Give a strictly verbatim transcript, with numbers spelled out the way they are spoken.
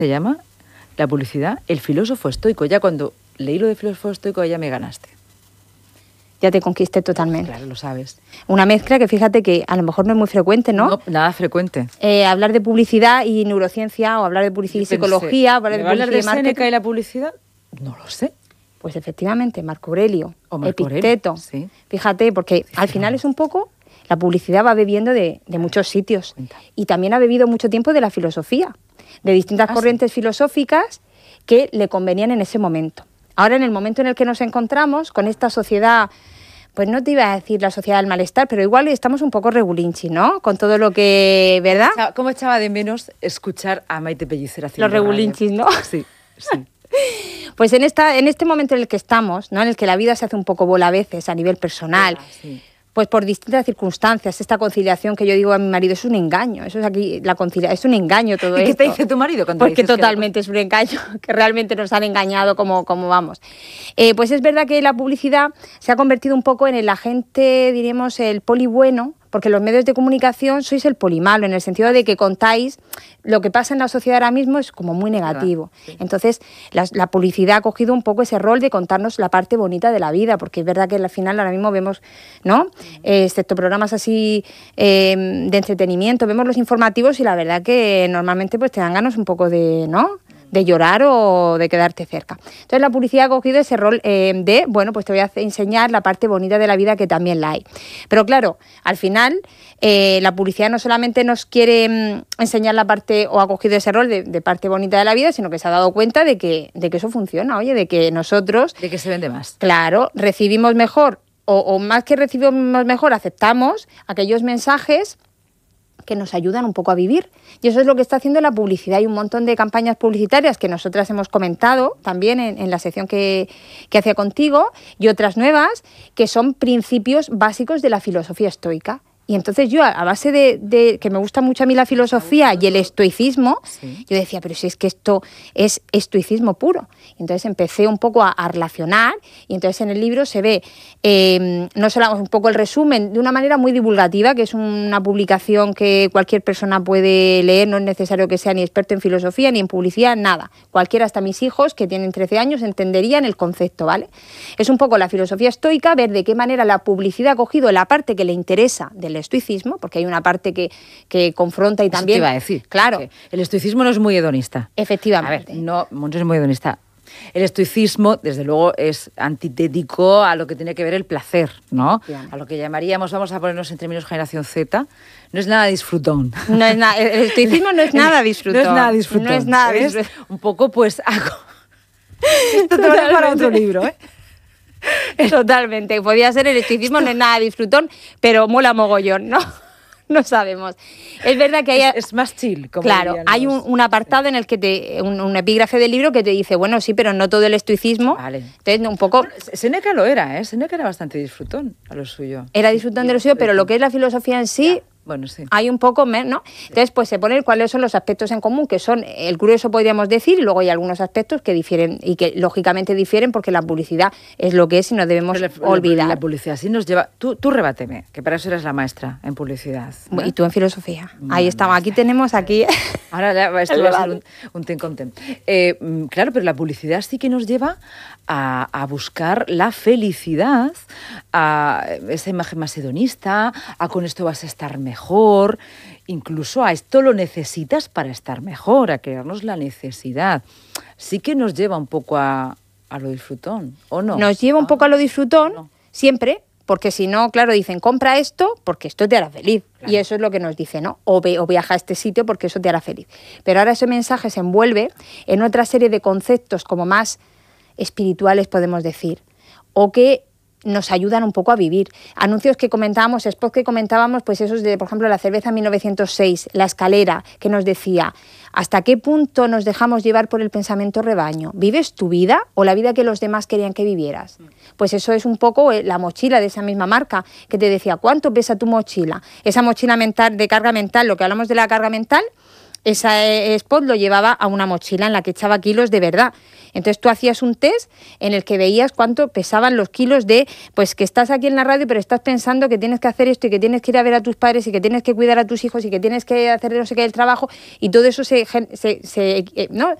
Se llama la publicidad, el filósofo estoico. Ya cuando leí lo de filósofo estoico ya me ganaste. Ya te conquisté totalmente. Claro, lo sabes. Una mezcla que fíjate que a lo mejor no es muy frecuente, ¿no? No, nada frecuente. Eh, hablar de publicidad y neurociencia, o hablar de publicidad y psicología, hablar de ¿Me va a hablar de publicidad y Séneca marketing. y la publicidad? No lo sé. Pues efectivamente, Marco Aurelio, O Marco Aurelio, Epicteto. sí. Fíjate, porque al final es un poco, la publicidad va bebiendo de, de muchos sitios. Cuenta. Y también ha bebido mucho tiempo de la filosofía, de distintas Ah, corrientes sí. filosóficas que le convenían en ese momento. Ahora, en el momento en el que nos encontramos con esta sociedad, pues no te iba a decir la sociedad del malestar, pero igual estamos un poco regulinchi, ¿no? Con todo lo que, ¿verdad? ¿Cómo echaba de menos escuchar a Maite Pellicer haciendo Los regulinchis, radio? ¿no? Sí, sí. Pues en, esta, en este momento en el que estamos, ¿no? En el que la vida se hace un poco bola a veces a nivel personal, Ah, sí. pues por distintas circunstancias, esta conciliación que yo digo a mi marido es un engaño, eso es aquí, la concilia- es un engaño todo ¿Y esto. qué te dice tu marido cuando Porque dices que la- totalmente es un engaño, que realmente nos han engañado como, como vamos. Eh, pues es verdad que la publicidad se ha convertido un poco en el agente, diremos, el poli bueno, porque los medios de comunicación sois el poli malo, en el sentido de que contáis lo que pasa en la sociedad ahora mismo es como muy negativo. Sí. Entonces, la, la publicidad ha cogido un poco ese rol de contarnos la parte bonita de la vida, porque es verdad que al final ahora mismo vemos, ¿no? Eh, excepto programas así eh, de entretenimiento, vemos los informativos y la verdad que normalmente pues te dan ganas un poco de, ¿no? de llorar o de quedarte cerca. Entonces la publicidad ha cogido ese rol eh, de, bueno, pues te voy a enseñar la parte bonita de la vida, que también la hay. Pero claro, al final eh, la publicidad no solamente nos quiere mm, enseñar la parte, o ha cogido ese rol de, de parte bonita de la vida, sino que se ha dado cuenta de que, de que eso funciona, oye, de que nosotros, De que se vende más. claro, recibimos mejor, o, o más que recibimos mejor, aceptamos aquellos mensajes que nos ayudan un poco a vivir. Y eso es lo que está haciendo la publicidad. Hay un montón de campañas publicitarias que nosotras hemos comentado también en, en la sección que, que hacía contigo, y otras nuevas que son principios básicos de la filosofía estoica. Y entonces yo, a base de, de que me gusta mucho a mí la filosofía y el estoicismo, Sí. yo decía, pero si es que esto es estoicismo puro. Y entonces empecé un poco a, a relacionar, y entonces en el libro se ve eh, no solo un poco el resumen de una manera muy divulgativa, que es una publicación que cualquier persona puede leer, no es necesario que sea ni experto en filosofía ni en publicidad, nada. Cualquiera, hasta mis hijos, que tienen trece años, entenderían el concepto, ¿vale? Es un poco la filosofía estoica, ver de qué manera la publicidad ha cogido la parte que le interesa del estoicismo, porque hay una parte que, que confronta y Eso también... te iba a decir. Claro, Que el estoicismo no es muy hedonista. A efectivamente. ver, no, no es muy hedonista. El estoicismo, desde luego, es antitético a lo que tiene que ver el placer, ¿no? Efectivamente. A lo que llamaríamos, vamos a ponernos en términos generación Z, no es nada disfrutón. No es nada, el estoicismo no es nada disfrutón. No es nada disfrutón. No es nada ¿ves? disfrutón. Un poco, pues, hago... Esto te vale para otro libro, ¿eh? Totalmente. Podría ser el estoicismo, no es nada disfrutón, pero mola mogollón, ¿no? No sabemos. Es verdad que hay... Es, es más chill, como Claro, dirían hay los- un, un apartado en el que te... Un, un epígrafe del libro que te dice, bueno, sí, pero no todo el estoicismo. Vale. Entonces, un poco... Bueno, Séneca lo era, ¿eh? Séneca era bastante disfrutón a lo suyo. Era disfrutón de lo suyo, pero lo que es la filosofía en sí... Bueno, sí. Hay un poco menos, ¿no? Entonces, pues se ponen cuáles son los aspectos en común, que son el grueso, podríamos decir, y luego hay algunos aspectos que difieren y que lógicamente difieren porque la publicidad es lo que es y no debemos Pero la- olvidar. La, publicidad sí nos lleva... Tú, tú rebáteme, que para eso eres la maestra en publicidad. ¿no? Y tú en filosofía. No, Ahí no estamos. Aquí tenemos aquí... Ahora ya, esto El va a ser debate. un, un ten con ten. Eh, mm, claro, pero la publicidad sí que nos lleva a, a buscar la felicidad, a esa imagen más hedonista, a con esto vas a estar mejor, incluso a esto lo necesitas para estar mejor, a crearnos la necesidad. Sí que nos lleva un poco a, a lo disfrutón, ¿o no? Nos lleva un Ah, poco a lo disfrutón, no. siempre, porque si no, claro, dicen, compra esto porque esto te hará feliz. Claro. Y eso es lo que nos dice, ¿no? O, ve, o viaja a este sitio porque eso te hará feliz. Pero ahora ese mensaje se envuelve en otra serie de conceptos como más espirituales, podemos decir, o que nos ayudan un poco a vivir. Anuncios que comentábamos, spots que comentábamos, pues esos de, por ejemplo, la cerveza mil novecientos seis, La Escalera, que nos decía, ¿hasta qué punto nos dejamos llevar por el pensamiento rebaño? ¿Vives tu vida o la vida que los demás querían que vivieras? Pues eso es un poco la mochila de esa misma marca, que te decía, ¿cuánto pesa tu mochila? Esa mochila mental, de carga mental, lo que hablamos de la carga mental, ese spot lo llevaba a una mochila en la que echaba kilos de verdad. Entonces tú hacías un test en el que veías cuánto pesaban los kilos de, pues que estás aquí en la radio pero estás pensando que tienes que hacer esto y que tienes que ir a ver a tus padres y que tienes que cuidar a tus hijos y que tienes que hacer no sé qué el trabajo, y todo eso se, se, se, ¿no?